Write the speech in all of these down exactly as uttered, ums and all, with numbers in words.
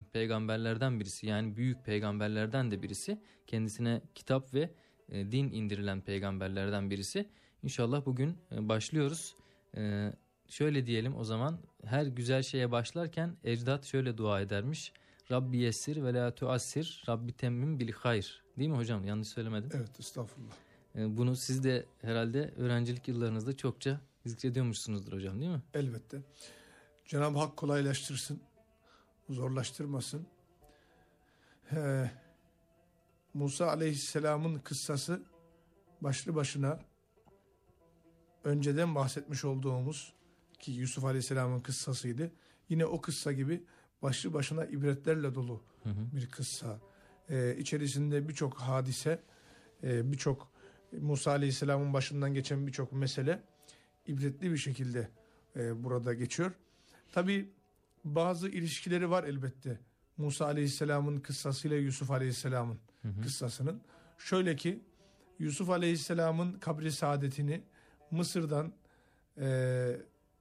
peygamberlerden birisi, yani büyük peygamberlerden de birisi, kendisine kitap ve e, din indirilen peygamberlerden birisi. İnşallah bugün e, başlıyoruz. E, şöyle diyelim o zaman, her güzel şeye başlarken ecdat şöyle dua edermiş: Rabbi yessir ve la tuassir, Rabbi temmim bil hayr. Değil mi hocam? Yanlış söylemedim. Evet, estağfurullah. E, bunu siz de herhalde öğrencilik yıllarınızda çokça zikrediyormuşsunuzdur hocam, değil mi? Elbette. Cenab-ı Hak kolaylaştırsın, zorlaştırmasın. Ee, Musa Aleyhisselam'ın kıssası başlı başına önceden bahsetmiş olduğumuz, ki Yusuf Aleyhisselam'ın kıssasıydı, yine o kıssa gibi başlı başına ibretlerle dolu hı hı. bir kıssa. Ee, içerisinde birçok hadise, e, birçok Musa Aleyhisselam'ın başından geçen birçok mesele ibretli bir şekilde e, burada geçiyor. Tabi bazı ilişkileri var elbette Musa Aleyhisselam'ın kıssasıyla Yusuf Aleyhisselam'ın hı hı. kıssasının. Şöyle ki, Yusuf Aleyhisselam'ın kabri saadetini Mısır'dan e,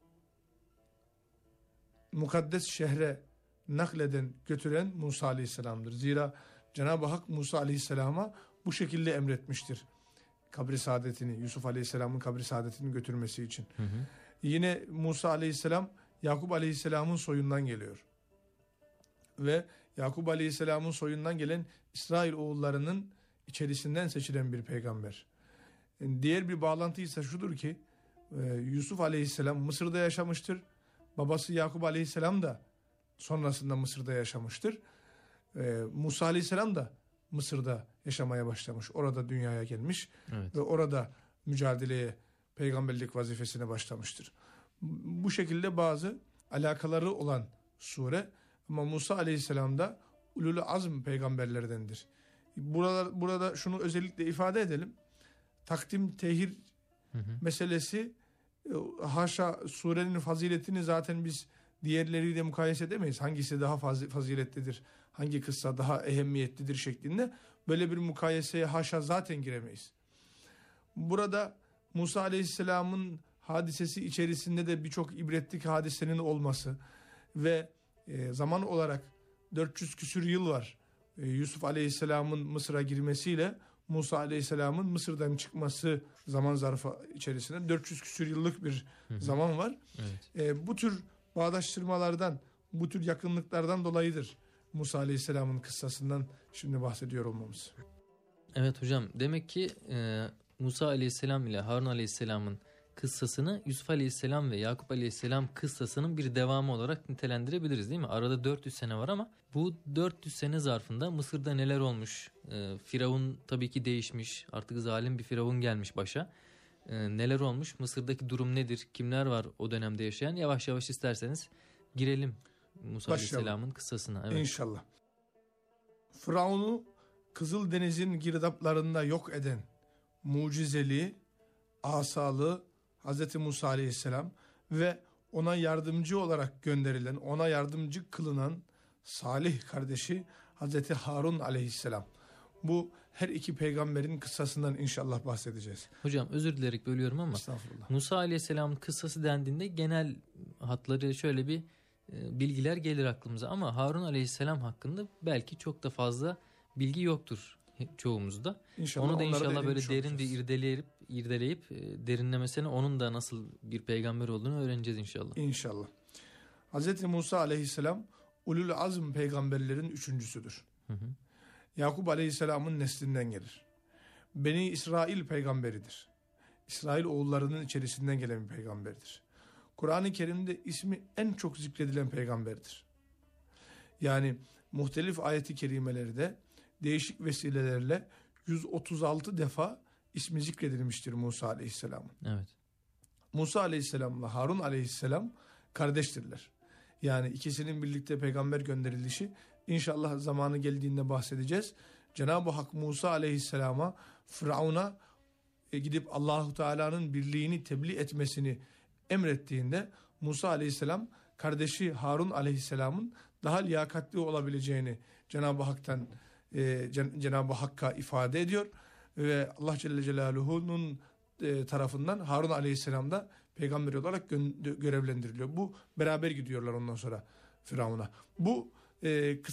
mukaddes şehre nakleden, götüren Musa Aleyhisselam'dır. Zira Cenab-ı Hak Musa Aleyhisselam'a bu şekilde emretmiştir kabri saadetini, Yusuf Aleyhisselam'ın kabri saadetini götürmesi için. Hı hı. Yine Musa Aleyhisselam Yakup Aleyhisselam'ın soyundan geliyor. Ve Yakup Aleyhisselam'ın soyundan gelen İsrail oğullarının içerisinden seçilen bir peygamber. Yani diğer bir bağlantı ise şudur ki, Yusuf Aleyhisselam Mısır'da yaşamıştır. Babası Yakup Aleyhisselam da sonrasında Mısır'da yaşamıştır. Musa Aleyhisselam da Mısır'da yaşamaya başlamış. Orada dünyaya gelmiş. Evet. Ve orada mücadeleye, peygamberlik vazifesine başlamıştır. Bu şekilde bazı alakaları olan sure, ama Musa Aleyhisselam da ulul azm peygamberlerdendir. Burada, burada şunu özellikle ifade edelim. Takdim tehir hı hı. meselesi, haşa, surenin faziletini zaten biz diğerleriyle mukayese edemeyiz. Hangisi daha faz, faziletlidir, hangi kıssa daha ehemmiyetlidir şeklinde böyle bir mukayeseye haşa zaten giremeyiz. Burada Musa Aleyhisselam'ın hadisesi içerisinde de birçok ibretlik hadisenin olması ve e, zaman olarak dört yüz küsür yıl var. E, Yusuf Aleyhisselam'ın Mısır'a girmesiyle Musa Aleyhisselam'ın Mısır'dan çıkması zaman zarfı içerisinde dört yüz küsür yıllık bir hı hı. zaman var. Evet. E, bu tür bağdaştırmalardan, bu tür yakınlıklardan dolayıdır Musa Aleyhisselam'ın kıssasından şimdi bahsediyor olmamız. Evet hocam, demek ki e, Musa Aleyhisselam ile Harun Aleyhisselam'ın kıssasını Yusuf Aleyhisselam ve Yakup Aleyhisselam kıssasının bir devamı olarak nitelendirebiliriz, değil mi? Arada dört yüz sene var ama bu dört yüz sene zarfında Mısır'da neler olmuş? E, Firavun tabii ki değişmiş, artık zalim bir Firavun gelmiş başa. E, neler olmuş? Mısır'daki durum nedir? Kimler var o dönemde yaşayan? Yavaş yavaş isterseniz girelim Musa Aleyhisselam'ın kıssasına. Evet. İnşallah. Firavun'u Kızıldeniz'in girdaplarında yok eden mucizeli, asalı Hazreti Musa Aleyhisselam ve ona yardımcı olarak gönderilen, ona yardımcı kılınan salih kardeşi Hazreti Harun Aleyhisselam. Bu her iki peygamberin kıssasından inşallah bahsedeceğiz. Hocam özür dilerim bölüyorum ama Musa Aleyhisselam'ın kıssası dendiğinde genel hatları şöyle bir e, bilgiler gelir aklımıza, ama Harun Aleyhisselam hakkında belki çok da fazla bilgi yoktur çoğumuzda. İnşallah onu da inşallah böyle derin bir irdeleyip, irdeleyip e, derinlemesine onun da nasıl bir peygamber olduğunu öğreneceğiz inşallah. İnşallah. Hazreti Musa Aleyhisselam ulul azm peygamberlerin üçüncüsüdür. Hı hı. Yakup Aleyhisselam'ın neslinden gelir. Beni İsrail peygamberidir. İsrail oğullarının içerisinden gelen bir peygamberdir. Kur'an-ı Kerim'de ismi en çok zikredilen peygamberdir. Yani muhtelif ayet-i kerimelerde değişik vesilelerle yüz otuz altı defa ismi zikredilmiştir Musa Aleyhisselam'ın. Evet. Musa Aleyhisselam'la Harun Aleyhisselam kardeştirler. Yani ikisinin birlikte peygamber gönderilişi inşallah zamanı geldiğinde bahsedeceğiz. Cenab-ı Hak Musa Aleyhisselam'a, Firavun'a e, gidip Allahu Teala'nın birliğini tebliğ etmesini emrettiğinde Musa Aleyhisselam kardeşi Harun Aleyhisselam'ın daha liyakatli olabileceğini Cenab-ı Hak'tan e, Cen- Cenab-ı Hakk'a ifade ediyor ve Allah Celle Celaluhu'nun e, tarafından Harun Aleyhisselam da peygamber olarak gö- görevlendiriliyor. Bu beraber gidiyorlar ondan sonra Firavun'a. Bu e,